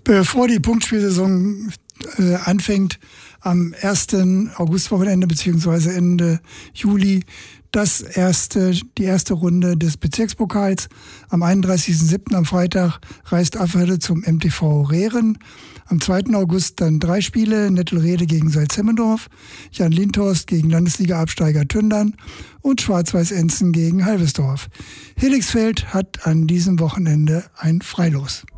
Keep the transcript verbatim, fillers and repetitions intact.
Bevor die Punktspielsaison äh, anfängt, am ersten Augustwochenende bzw. Ende Juli das erste, die erste Runde des Bezirkspokals. Am einunddreißigsten siebten am Freitag reist Affelder zum M T V Rehren. Am zweiten August dann drei Spiele: Nettelrede gegen Salzhemmendorf, Jan Lindhorst gegen Landesliga-Absteiger Tündern und Schwarz-Weiß Enzen gegen Halvesdorf. Helixfeld hat an diesem Wochenende ein Freilos.